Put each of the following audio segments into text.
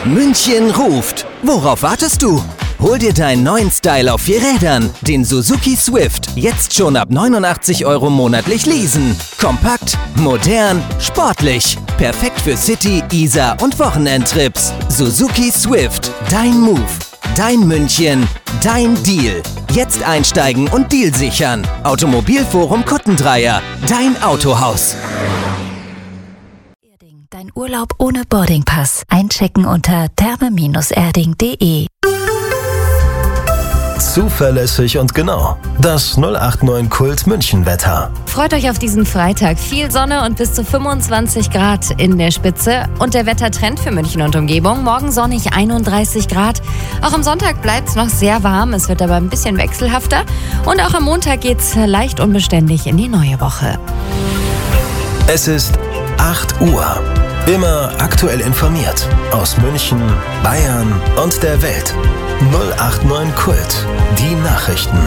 München ruft. Worauf wartest du? Hol dir deinen neuen Style auf 4 Rädern, den Suzuki Swift, jetzt schon ab 89 € monatlich leasen. Kompakt, modern, sportlich. Perfekt für City, Isar und Wochenendtrips. Suzuki Swift, dein Move, dein München, dein Deal. Jetzt einsteigen und Deal sichern. Automobilforum Kuttendreier, dein Autohaus. Dein Urlaub ohne Boardingpass. Einchecken unter therme-erding.de. Zuverlässig und genau. Das 089 Kult München Wetter. Freut euch auf diesen Freitag. Viel Sonne und bis zu 25 Grad in der Spitze. Und der Wettertrend für München und Umgebung. Morgen sonnig 31 Grad. Auch am Sonntag bleibt es noch sehr warm. Es wird aber ein bisschen wechselhafter. Und auch am Montag geht es leicht unbeständig in die neue Woche. Es ist 8 Uhr. Immer aktuell informiert. Aus München, Bayern und der Welt. 089 Kult. Die Nachrichten.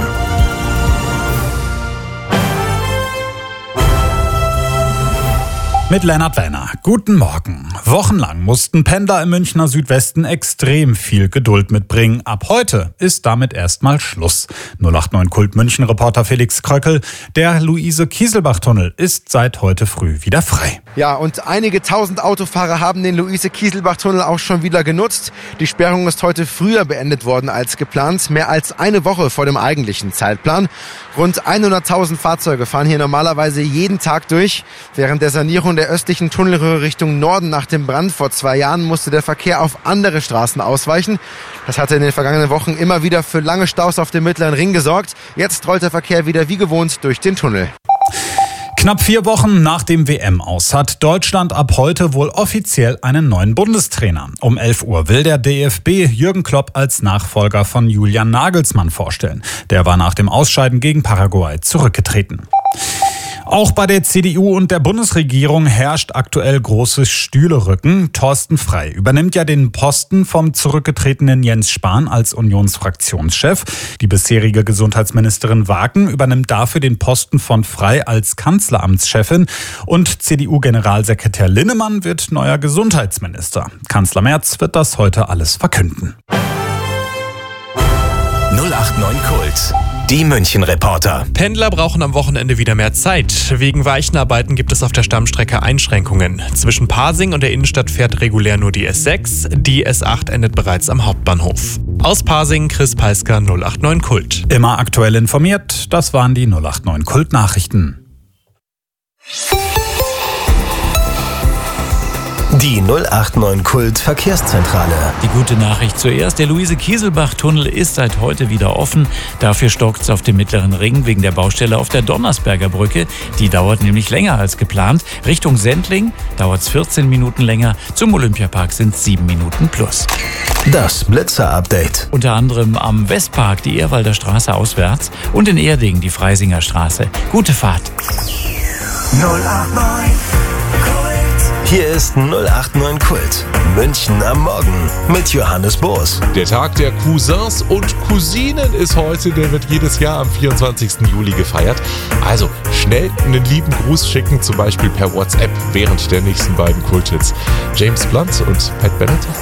Mit Lennart Wenner. Guten Morgen. Wochenlang mussten Pendler im Münchner Südwesten extrem viel Geduld mitbringen. Ab heute ist damit erstmal Schluss. 089 Kult München-Reporter Felix Kröckel. Der Luise-Kieselbach-Tunnel ist seit heute früh wieder frei. Ja, und einige tausend Autofahrer haben den Luise-Kieselbach-Tunnel auch schon wieder genutzt. Die Sperrung ist heute früher beendet worden als geplant. Mehr als eine Woche vor dem eigentlichen Zeitplan. Rund 100.000 Fahrzeuge fahren hier normalerweise jeden Tag durch. Während der Sanierung der östlichen Tunnelröhre Richtung Norden nach dem Brand vor 2 Jahren musste der Verkehr auf andere Straßen ausweichen. Das hatte in den vergangenen Wochen immer wieder für lange Staus auf dem Mittleren Ring gesorgt. Jetzt rollt der Verkehr wieder wie gewohnt durch den Tunnel. Knapp 4 Wochen nach dem WM-Aus hat Deutschland ab heute wohl offiziell einen neuen Bundestrainer. Um 11 Uhr will der DFB Jürgen Klopp als Nachfolger von Julian Nagelsmann vorstellen. Der war nach dem Ausscheiden gegen Paraguay zurückgetreten. Auch bei der CDU und der Bundesregierung herrscht aktuell großes Stühlerücken. Thorsten Frey übernimmt ja den Posten vom zurückgetretenen Jens Spahn als Unionsfraktionschef. Die bisherige Gesundheitsministerin Wagen übernimmt dafür den Posten von Frey als Kanzleramtschefin. Und CDU-Generalsekretär Linnemann wird neuer Gesundheitsminister. Kanzler Merz wird das heute alles verkünden. 089 Kult. Die München-Reporter. Pendler brauchen am Wochenende wieder mehr Zeit. Wegen Weichenarbeiten gibt es auf der Stammstrecke Einschränkungen. Zwischen Pasing und der Innenstadt fährt regulär nur die S6. Die S8 endet bereits am Hauptbahnhof. Aus Pasing, Chris Peisker, 089 Kult. Immer aktuell informiert, das waren die 089 Kult-Nachrichten. Die 089 Kult Verkehrszentrale. Die gute Nachricht zuerst. Der Luise-Kieselbach-Tunnel ist seit heute wieder offen. Dafür stockt es auf dem Mittleren Ring wegen der Baustelle auf der Donnersberger Brücke. Die dauert nämlich länger als geplant. Richtung Sendling dauert es 14 Minuten länger. Zum Olympiapark sind es 7 Minuten plus. Das Blitzer-Update. Unter anderem am Westpark die Ehrwalder Straße auswärts und in Erding die Freisinger Straße. Gute Fahrt. 089 Hier ist 089 Kult. München am Morgen mit Johannes Boos. Der Tag der Cousins und Cousinen ist heute. Der wird jedes Jahr am 24. Juli gefeiert. Also schnell einen lieben Gruß schicken, zum Beispiel per WhatsApp während der nächsten beiden Kulthits. James Blunt und Pat Benatar.